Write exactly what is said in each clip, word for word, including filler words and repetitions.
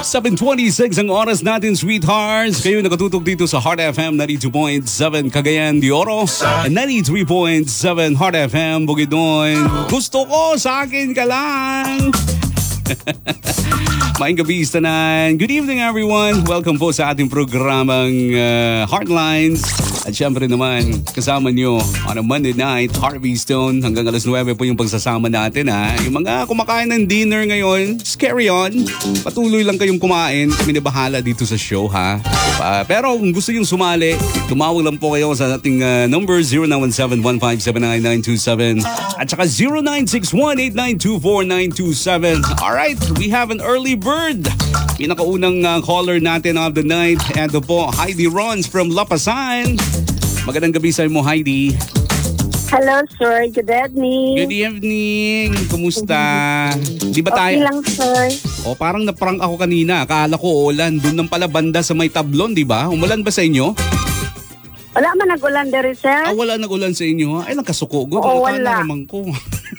seven twenty-six ang oras natin, sweethearts. Kayo nakatutok dito sa Heart F M ninety-two point seven Cagayan de Oro and ninety-three point seven Heart F M Bukidnon. Gusto ko, sa akin ka lang. Maing gabi tanan. Good evening everyone. Welcome po sa ating programang uh, Heartlines. At syempre naman, kasama nyo on a Monday night, Harvey Stone. Hanggang alas nuwebe po yung pagsasama natin ha. Yung mga kumakain ng dinner ngayon, just carry on. Patuloy lang kayong kumain. Kami na bahala dito sa show ha. Uh, pero kung gusto yung sumali, tumawag lang po kayo sa ating uh, number zero nine one seven one five seven nine nine two seven at saka zero nine six one eight nine two four nine two seven. Alright, we have an early bird. Pinakaunang uh, caller natin of the night. Ito po, Heidi Rons from Lapasan. Magandang gabi sa mo, Heidi. Hello, sir. Good evening. Good evening. Kumusta? Di ba tayo? Okay lang, sir. O, parang naprank ako kanina. Akala ko ulan. Doon ng pala banda sa may tablon, di ba? Umulan ba sa inyo? Wala man nag-ulan dari, sir. Ah, wala nag-ulan sa inyo? Ay, nagkasuko. Go, Oo, wala. naman ko.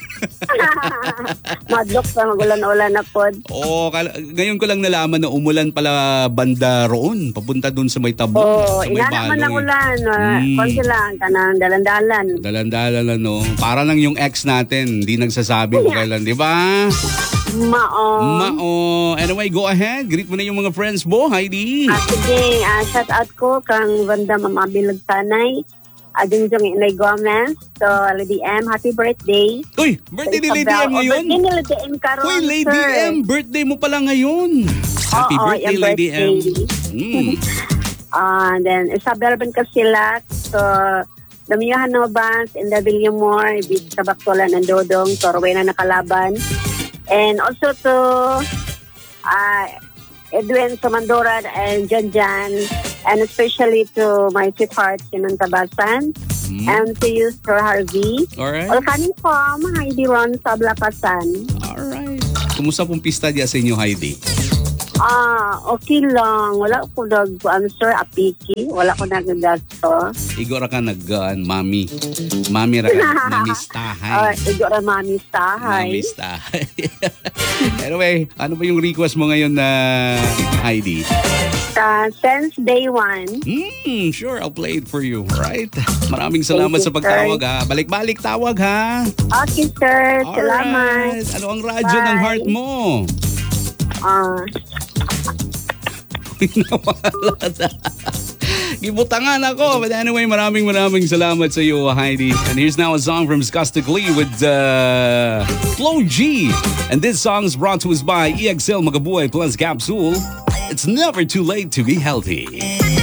Madlok pa, magulan-ulan na po. Oo, kala- ngayon ko lang nalaman na umulan pala banda roon. Papunta doon sa may tablon. Oo, sa may inanaman baloy. ng ulan. Hmm. Konti lang, kanang dalan-dalan. Dalan-dalan na, no? Para lang yung ex natin, hindi nagsasabi kung kailan, di ba? Mao. Mao. Anyway, go ahead. Greet mo na yung mga friends mo, Heidi. Ah, sige, ah, shout out ko kang Wanda Mamabilog Tanay. Ading Jong Inay Gomez. So, Lady M, happy birthday. Uy, birthday ni Lady M ngayon? Birthday ni Lady M karon, Uy, Lady sir. M, birthday mo pala ngayon. Happy Oo, birthday, yung Lady M. birthday. Mm. Uh, then, Isabel Bencasilac. So, Damiyahan no Bans, in W. Moore, Big Kabaktolan and Dodong, Torway na nakalaban. And also to uh, Edwin Samandoran and Jan Jan, and especially to my sweetheart, Sinon Tabasan, mm. and to you, Sir Harvey. Alright. All coming from Heidi Ron sa Blacasan. Alright. Kumusta pong pista diya sa inyo, Heidi? Ah, okay lang. Wala ko nag-answer, apiki. Wala ko nag-gasto. Igora ka nag-gun, mami. Mami ra ka, mamistahay. Uh, Igora mamistahay. Mamistahay. Anyway, ano ba yung request mo ngayon na Heidi? Uh, since day one. Hmm, sure, I'll play it for you. Right? Maraming salamat Thank you, sa pagtawag ha. Balik-balik tawag ha. Okay, sir. Alright. Salamat. Ano ang radyo Bye. ng heart mo? Ah. Nawala na. Gibutangan ako. But anyway, maraming maraming salamat sa iyo, Heidi. And here's now a song from Skastically with uh, Flo G. And this song is brought to us by E X L Magabuhay plus Capsule. It's never too late to be healthy.